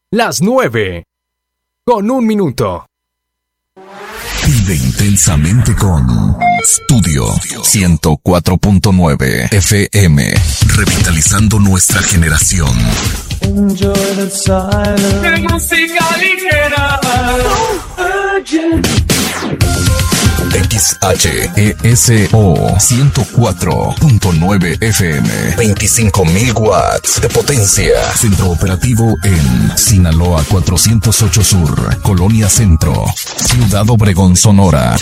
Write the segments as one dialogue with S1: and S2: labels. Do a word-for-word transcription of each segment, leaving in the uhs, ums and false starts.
S1: Las nueve, con un minuto.
S2: Vive intensamente con Studio ciento cuatro punto nueve F M, revitalizando nuestra generación.
S3: Enjoy the silence. De música ligera.
S2: X H E S O ciento cuatro punto nueve F M, veinticinco mil watts de potencia. Centro operativo en Sinaloa cuatrocientos ocho Sur, Colonia Centro, Ciudad Obregón, Sonora.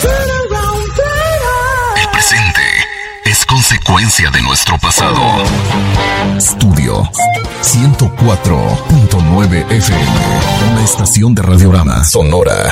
S2: El presente es consecuencia de nuestro pasado. Estudio ciento cuatro punto nueve F M, una estación de Radiorama Sonora.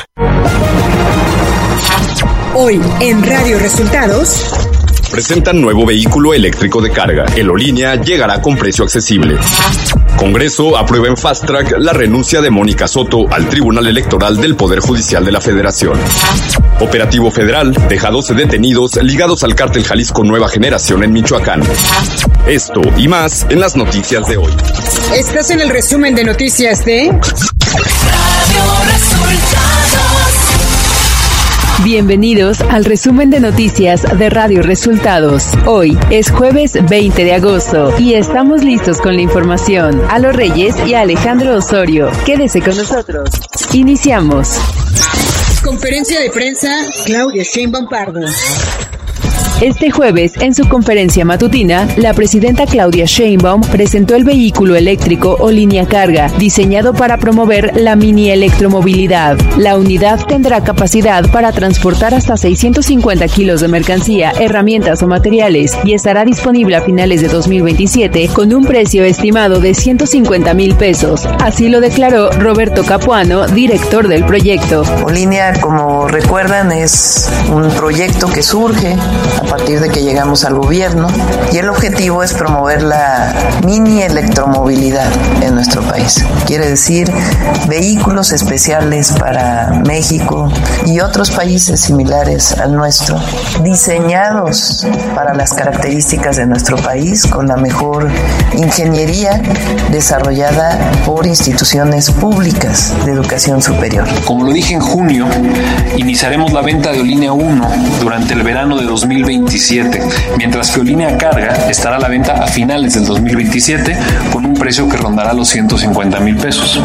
S4: Hoy en Radio Resultados.
S5: Presentan nuevo vehículo eléctrico de carga. Elolínea llegará con precio accesible. Congreso aprueba en Fast Track la renuncia de Mónica Soto al Tribunal Electoral del Poder Judicial de la Federación. Operativo federal deja doce detenidos ligados al cártel Jalisco Nueva Generación en Michoacán. Esto y más en las noticias de hoy.
S4: Estás en el resumen de noticias de Radio
S6: Resultados. Bienvenidos al resumen de noticias de Radio Resultados. Hoy es jueves veinte de agosto y estamos listos con la información. A los Reyes y a Alejandro Osorio. Quédese con nosotros. Iniciamos.
S4: Conferencia de prensa, Claudia Sheinbaum Pardo.
S6: Este jueves, en su conferencia matutina, la presidenta Claudia Sheinbaum presentó el vehículo eléctrico o línea carga, diseñado para promover la mini electromovilidad. La unidad tendrá capacidad para transportar hasta seiscientos cincuenta kilos de mercancía, herramientas o materiales y estará disponible a finales de dos mil veintisiete con un precio estimado de ciento cincuenta mil pesos. Así lo declaró Roberto Capuano, director del proyecto.
S7: Olínea, como recuerdan, es un proyecto que surge a partir de que llegamos al gobierno y el objetivo es promover la mini electromovilidad en nuestro país. Quiere decir vehículos especiales para México y otros países similares al nuestro, diseñados para las características de nuestro país con la mejor ingeniería desarrollada por instituciones públicas de educación superior.
S8: Como lo dije en junio, iniciaremos la venta de Olínea uno durante el verano de dos mil veintisiete, mientras que Olínea Carga estará a la venta a finales del dos mil veintisiete con un precio que rondará los ciento cincuenta mil pesos.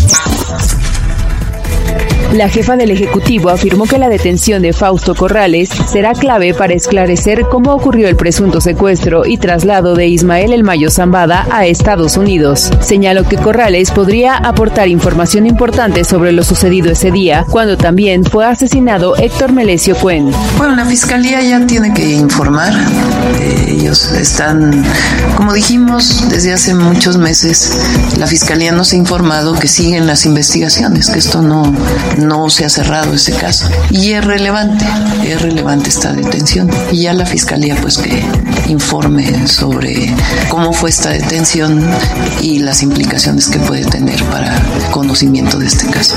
S6: La jefa del Ejecutivo afirmó que la detención de Fausto Corrales será clave para esclarecer cómo ocurrió el presunto secuestro y traslado de Ismael El Mayo Zambada a Estados Unidos. Señaló que Corrales podría aportar información importante sobre lo sucedido ese día, cuando también fue asesinado Héctor Melesio Cuen.
S7: Bueno, la Fiscalía ya tiene que informar. Eh, ellos están, como dijimos desde hace muchos meses, la Fiscalía nos ha informado que siguen las investigaciones, que esto no... no se ha cerrado ese caso y es relevante, es relevante esta detención y ya la Fiscalía pues que informe sobre cómo fue esta detención y las implicaciones que puede tener para conocimiento de este caso.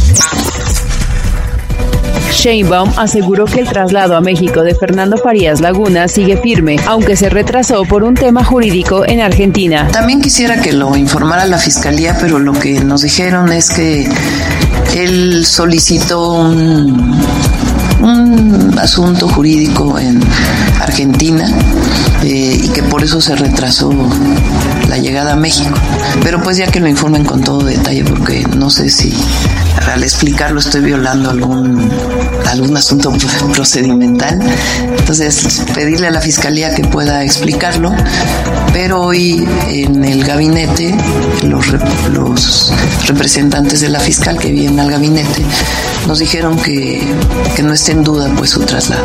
S6: Sheinbaum aseguró que el traslado a México de Fernando Farías Laguna sigue firme, aunque se retrasó por un tema jurídico en Argentina.
S7: También quisiera que lo informara la Fiscalía, pero lo que nos dijeron es que él solicitó un, un asunto jurídico en Argentina eh, y que por eso se retrasó la llegada a México. Pero pues ya que lo informen con todo detalle, porque no sé si al explicarlo estoy violando algún algún asunto procedimental. Entonces, pedirle a la Fiscalía que pueda explicarlo, pero hoy en el gabinete, los, los representantes de la fiscal que vienen al gabinete nos dijeron que, que no esté en duda pues su traslado.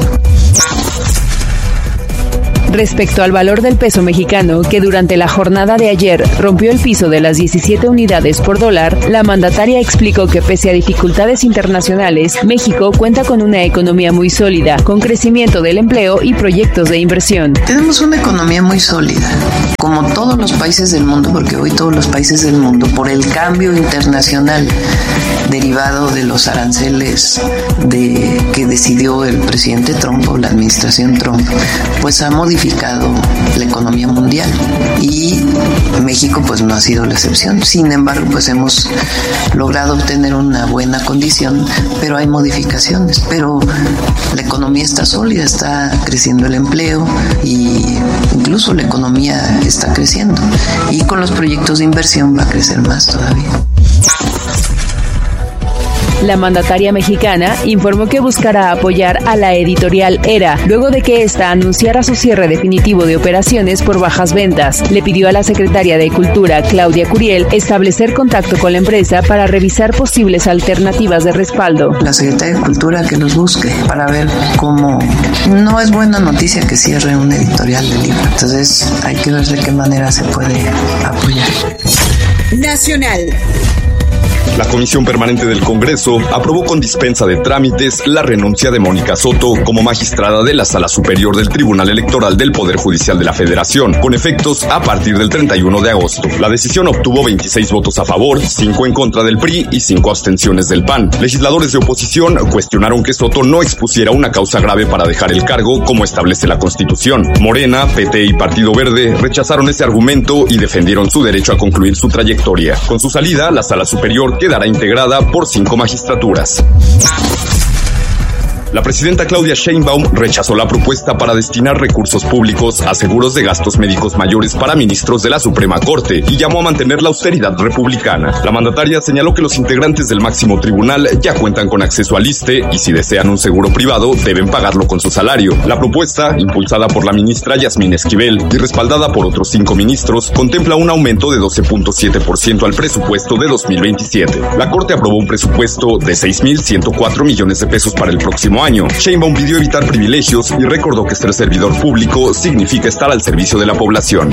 S6: Respecto al valor del peso mexicano, que durante la jornada de ayer rompió el piso de las diecisiete unidades por dólar, la mandataria explicó que pese a dificultades internacionales, México cuenta con una economía muy sólida, con crecimiento del empleo y proyectos de inversión.
S7: Tenemos una economía muy sólida, como todos los países del mundo, porque hoy todos los países del mundo, por el cambio internacional derivado de los aranceles de, que decidió el presidente Trump o la administración Trump, pues ha modificado modificado la economía mundial y México pues no ha sido la excepción. Sin embargo, pues hemos logrado obtener una buena condición, pero hay modificaciones. Pero la economía está sólida, está creciendo el empleo y incluso la economía está creciendo. Y con los proyectos de inversión va a crecer más todavía.
S6: La mandataria mexicana informó que buscará apoyar a la editorial Era, luego de que ésta anunciara su cierre definitivo de operaciones por bajas ventas. Le pidió a la secretaria de Cultura, Claudia Curiel, establecer contacto con la empresa para revisar posibles alternativas de respaldo.
S7: La secretaria de Cultura que los busque para ver cómo... No es buena noticia que cierre una editorial de libro. Entonces hay que ver de qué manera se puede apoyar.
S4: Nacional.
S5: La Comisión Permanente del Congreso aprobó con dispensa de trámites la renuncia de Mónica Soto como magistrada de la Sala Superior del Tribunal Electoral del Poder Judicial de la Federación, con efectos a partir del treinta y uno de agosto. La decisión obtuvo veintiséis votos a favor, cinco en contra del P R I y cinco abstenciones del P A N. Legisladores de oposición cuestionaron que Soto no expusiera una causa grave para dejar el cargo, como establece la Constitución. Morena, P T y Partido Verde rechazaron ese argumento y defendieron su derecho a concluir su trayectoria. Con su salida, la Sala Superior quedará integrada por cinco magistraturas. La presidenta Claudia Sheinbaum rechazó la propuesta para destinar recursos públicos a seguros de gastos médicos mayores para ministros de la Suprema Corte y llamó a mantener la austeridad republicana. La mandataria señaló que los integrantes del máximo tribunal ya cuentan con acceso al ISSSTE y si desean un seguro privado deben pagarlo con su salario. La propuesta, impulsada por la ministra Yasmín Esquivel y respaldada por otros cinco ministros, contempla un aumento de doce punto siete por ciento al presupuesto de dos mil veintisiete. La Corte aprobó un presupuesto de seis mil ciento cuatro millones de pesos para el próximo año. Sheinbaum pidió evitar privilegios y recordó que ser servidor público significa estar al servicio de la población.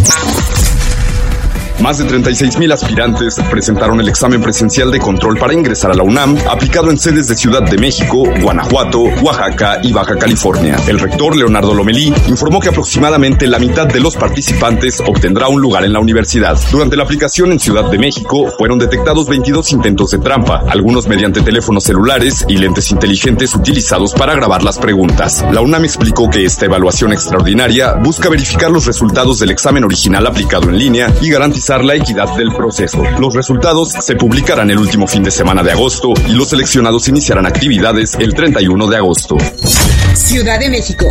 S5: Más de treinta y seis mil aspirantes presentaron el examen presencial de control para ingresar a la UNAM, aplicado en sedes de Ciudad de México, Guanajuato, Oaxaca y Baja California. El rector Leonardo Lomelí informó que aproximadamente la mitad de los participantes obtendrá un lugar en la universidad. Durante la aplicación en Ciudad de México fueron detectados veintidós intentos de trampa, algunos mediante teléfonos celulares y lentes inteligentes utilizados para grabar las preguntas. La UNAM explicó que esta evaluación extraordinaria busca verificar los resultados del examen original aplicado en línea y garantizar la equidad del proceso. Los resultados se publicarán el último fin de semana de agosto y los seleccionados iniciarán actividades el treinta y uno de agosto.
S4: Ciudad de México.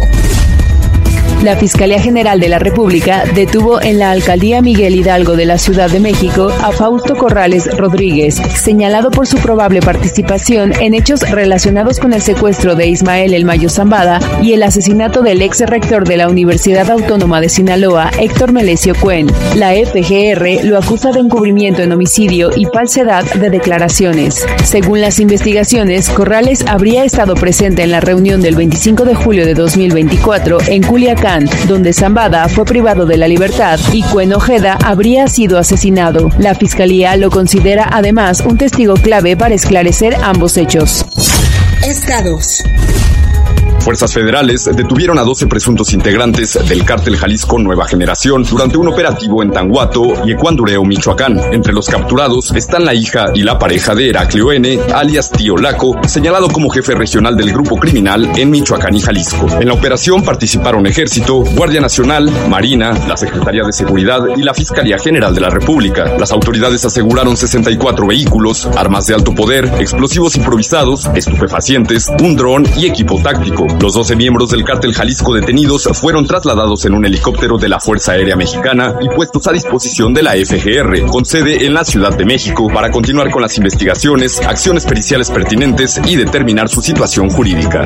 S6: La Fiscalía General de la República detuvo en la Alcaldía Miguel Hidalgo de la Ciudad de México a Fausto Corrales Rodríguez, señalado por su probable participación en hechos relacionados con el secuestro de Ismael El Mayo Zambada y el asesinato del ex rector de la Universidad Autónoma de Sinaloa, Héctor Melesio Cuen. La F G R lo acusa de encubrimiento en homicidio y falsedad de declaraciones. Según las investigaciones, Corrales habría estado presente en la reunión del veinticinco de julio de dos mil veinticuatro en Culiacán, donde Zambada fue privado de la libertad y Cuen Ojeda habría sido asesinado. La Fiscalía lo considera además un testigo clave para esclarecer ambos hechos.
S4: Estados.
S5: Fuerzas federales detuvieron a doce presuntos integrantes del cártel Jalisco Nueva Generación durante un operativo en Tanguato y Ecuandureo, Michoacán. Entre los capturados están la hija y la pareja de Heraclio N., alias Tío Laco, señalado como jefe regional del grupo criminal en Michoacán y Jalisco. En la operación participaron Ejército, Guardia Nacional, Marina, la Secretaría de Seguridad y la Fiscalía General de la República. Las autoridades aseguraron sesenta y cuatro vehículos, armas de alto poder, explosivos improvisados, estupefacientes, un dron y equipo táctico. Los doce miembros del cártel Jalisco detenidos fueron trasladados en un helicóptero de la Fuerza Aérea Mexicana y puestos a disposición de la F G R, con sede en la Ciudad de México, para continuar con las investigaciones, acciones periciales pertinentes y determinar su situación jurídica.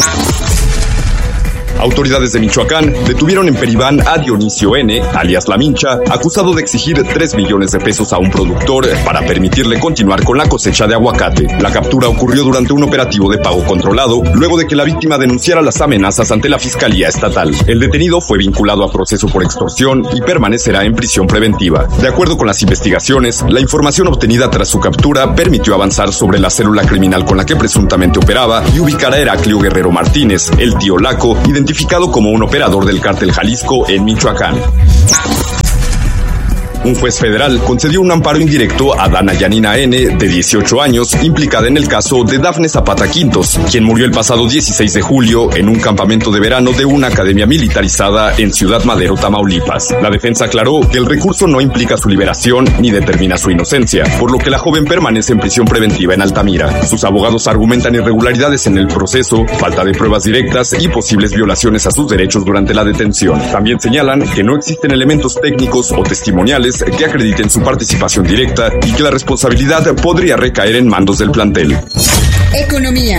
S5: Autoridades de Michoacán detuvieron en Peribán a Dionisio N., alias La Mincha, acusado de exigir tres millones de pesos a un productor para permitirle continuar con la cosecha de aguacate. La captura ocurrió durante un operativo de pago controlado, luego de que la víctima denunciara las amenazas ante la Fiscalía Estatal. El detenido fue vinculado a proceso por extorsión y permanecerá en prisión preventiva. De acuerdo con las investigaciones, la información obtenida tras su captura permitió avanzar sobre la célula criminal con la que presuntamente operaba y ubicar a Heraclio Guerrero Martínez, el Tío Laco, identificado como un operador del cártel Jalisco en Michoacán. Un juez federal concedió un amparo indirecto a Dana Yanina N., de dieciocho años, implicada en el caso de Dafne Zapata Quintos, quien murió el pasado dieciséis de julio en un campamento de verano de una academia militarizada en Ciudad Madero, Tamaulipas. La defensa aclaró que el recurso no implica su liberación ni determina su inocencia, por lo que la joven permanece en prisión preventiva en Altamira. Sus abogados argumentan irregularidades en el proceso, falta de pruebas directas y posibles violaciones a sus derechos durante la detención. También señalan que no existen elementos técnicos o testimoniales que acrediten su participación directa y que la responsabilidad podría recaer en mandos del plantel.
S4: Economía.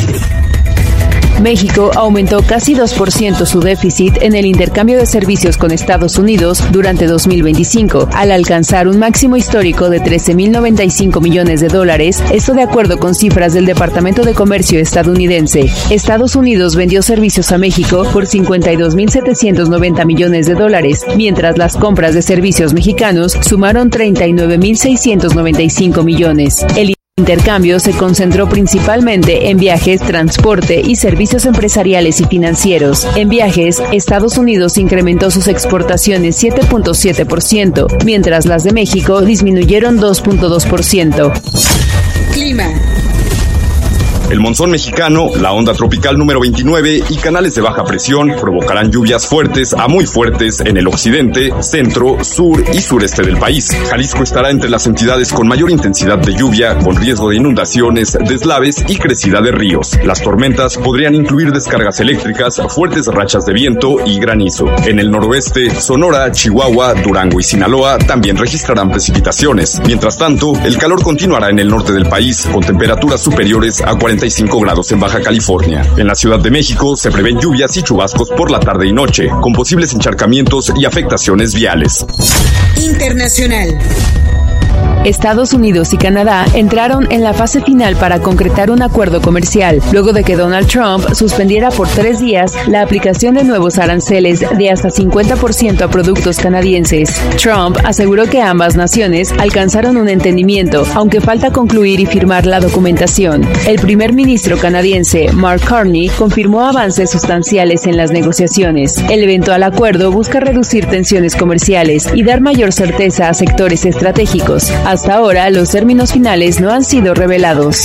S6: México aumentó casi dos por ciento su déficit en el intercambio de servicios con Estados Unidos durante dos mil veinticinco, al alcanzar un máximo histórico de trece mil noventa y cinco millones de dólares, esto de acuerdo con cifras del Departamento de Comercio estadounidense. Estados Unidos vendió servicios a México por cincuenta y dos mil setecientos noventa millones de dólares, mientras las compras de servicios mexicanos sumaron treinta y nueve mil seiscientos noventa y cinco millones. El intercambio se concentró principalmente en viajes, transporte y servicios empresariales y financieros. En viajes, Estados Unidos incrementó sus exportaciones siete punto siete por ciento, mientras las de México disminuyeron dos punto dos por ciento.
S4: Clima.
S5: El monzón mexicano, la onda tropical número veintinueve y canales de baja presión provocarán lluvias fuertes a muy fuertes en el occidente, centro, sur y sureste del país. Jalisco estará entre las entidades con mayor intensidad de lluvia, con riesgo de inundaciones, deslaves y crecida de ríos. Las tormentas podrían incluir descargas eléctricas, fuertes rachas de viento y granizo. En el noroeste, Sonora, Chihuahua, Durango y Sinaloa también registrarán precipitaciones. Mientras tanto, el calor continuará en el norte del país, con temperaturas superiores a cuarenta y cinco grados en Baja California. En la Ciudad de México se prevén lluvias y chubascos por la tarde y noche, con posibles encharcamientos y afectaciones viales.
S4: Internacional.
S6: Estados Unidos y Canadá entraron en la fase final para concretar un acuerdo comercial, luego de que Donald Trump suspendiera por tres días la aplicación de nuevos aranceles de hasta cincuenta por ciento a productos canadienses. Trump aseguró que ambas naciones alcanzaron un entendimiento, aunque falta concluir y firmar la documentación. El primer ministro canadiense, Mark Carney, confirmó avances sustanciales en las negociaciones. El eventual acuerdo busca reducir tensiones comerciales y dar mayor certeza a sectores estratégicos. Hasta ahora, los términos finales no han sido revelados.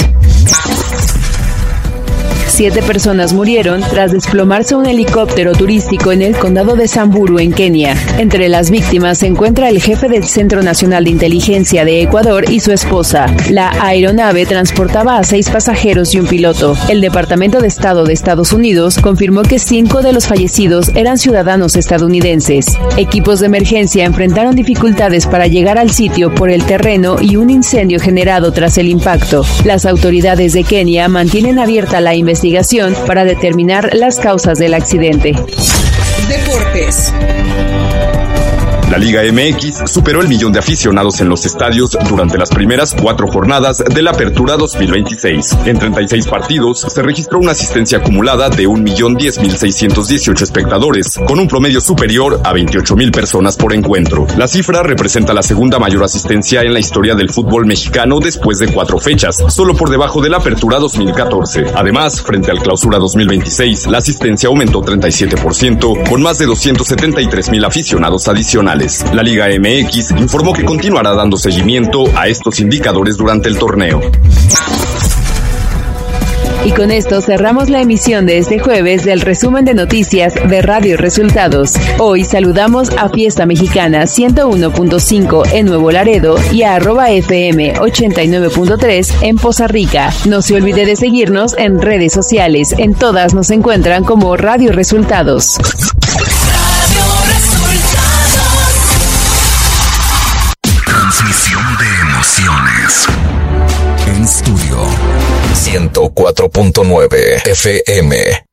S6: Siete personas murieron tras desplomarse un helicóptero turístico en el condado de Samburu, en Kenia. Entre las víctimas se encuentra el jefe del Centro Nacional de Inteligencia de Ecuador y su esposa. La aeronave transportaba a seis pasajeros y un piloto. El Departamento de Estado de Estados Unidos confirmó que cinco de los fallecidos eran ciudadanos estadounidenses. Equipos de emergencia enfrentaron dificultades para llegar al sitio por el terreno y un incendio generado tras el impacto. Las autoridades de Kenia mantienen abierta la investigación para determinar las causas del accidente.
S4: Deportes.
S5: La Liga M X superó el millón de aficionados en los estadios durante las primeras cuatro jornadas de la Apertura dos mil veintiséis. En treinta y seis partidos se registró una asistencia acumulada de un millón diez mil seiscientos dieciocho espectadores, con un promedio superior a veintiocho mil personas por encuentro. La cifra representa la segunda mayor asistencia en la historia del fútbol mexicano después de cuatro fechas, solo por debajo de la Apertura dos mil catorce. Además, frente al Clausura dos mil veintiséis, la asistencia aumentó treinta y siete por ciento, con más de doscientos setenta y tres mil aficionados adicionales. La Liga M X informó que continuará dando seguimiento a estos indicadores durante el torneo.
S6: Y con esto cerramos la emisión de este jueves del resumen de noticias de Radio Resultados. Hoy saludamos a Fiesta Mexicana ciento uno punto cinco en Nuevo Laredo y a arroba F M ochenta y nueve punto tres en Poza Rica. No se olvide de seguirnos en redes sociales. En todas nos encuentran como Radio Resultados.
S2: Transmisión de emociones. En estudio ciento cuatro punto nueve F M.